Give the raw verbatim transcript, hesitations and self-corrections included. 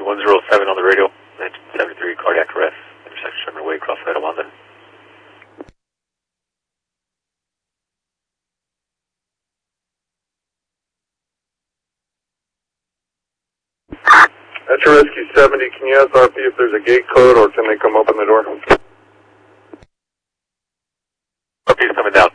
one zero seven on the radio, nineteen seventy-three, cardiac arrest, intersection Sherman Way, crossfire to London. That's your Rescue seventy. Can you ask R P if there's a gate code or can they come open the door? R P is coming down.